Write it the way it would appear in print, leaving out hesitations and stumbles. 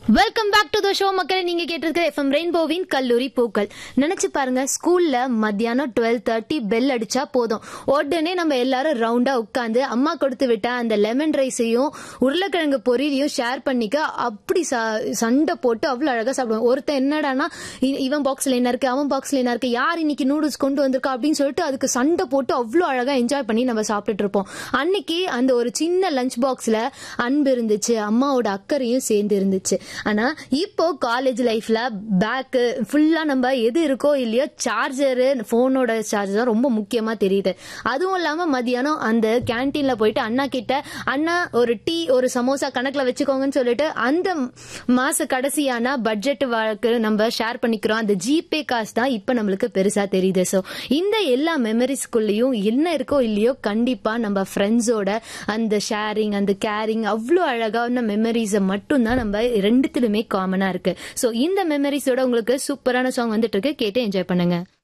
Welcome back to the show மக்களே. நீங்க கேட்டிருக்கிற FM ரெயின்போவின் கல்லூரி பூக்கள். நினைச்சு பாருங்க, ஸ்கூல்ல மத்தியானம் 12:30 பெல் அடிச்சா போதும், உடனே நம்ம எல்லாரும் ரவுண்டா உட்காந்து அம்மா கொடுத்து விட்ட அந்த லெமன் ரைஸையும் உருளைக்கிழங்கு பொரியலையும் ஷேர் பண்ணிக்க அப்படி சண்டை போட்டு அவ்வளவு அழகா சாப்பிடுவோம். ஒருத்தன் என்னடானா இவன் பாக்ஸ்ல என்ன இருக்கு, அவன் பாக்ஸ்ல என்ன இருக்கு, யார் இன்னைக்கு நூடுல்ஸ் கொண்டு வந்திருக்கா அப்படின்னு சொல்லிட்டு அதுக்கு சண்டை போட்டு அவ்வளவு அழகா என்ஜாய் பண்ணி நம்ம சாப்பிட்டுட்டு இருப்போம். அன்னைக்கு அந்த ஒரு சின்ன லஞ்ச் பாக்ஸ்ல அன்பு இருந்துச்சு, அம்மாவோட அக்கறையும் சேர்ந்து இருந்துச்சு. ஆனா இப்போ காலேஜ் லைஃப்ல பேக் ஃபுல்லா நம்ம எது இருக்கோ இல்லையோ சார்ஜர், போனோட சார்ஜர் தான் ரொம்ப முக்கியமா தெரியுது. அதுவும் இல்லாம மதியானம் அந்த கேன்டீன்ல போயிட்டு அண்ணா கிட்ட, அண்ணா ஒரு டீ ஒரு சமோசா கணக்குல வச்சுக்கோங்கன்னு சொல்லிட்டு அந்த மாச கடைசியான பட்ஜெட் வழக்கு நம்ம ஷேர் பண்ணிக்கிறோம். அந்த ஜிபே காசு தான் இப்ப நம்மளுக்கு பெருசா தெரியுது. சோ இந்த எல்லா மெமரிஸ்குள்ளயும் என்ன இருக்கோ இல்லையோ கண்டிப்பா நம்ம ஃப்ரெண்ட்ஸோட அந்த ஷேரிங், அந்த கேரிங் அவ்வளவு அழகான மெமரிஸை மட்டும் தான் நம்ம ரெண்டுத்திலுமே காமனா இருக்கு. சோ இந்த மெமரிஸோட உங்களுக்கு சூப்பரான சாங் வந்துட்டு இருக்கு, கேட்டு என்ஜாய் பண்ணுங்க.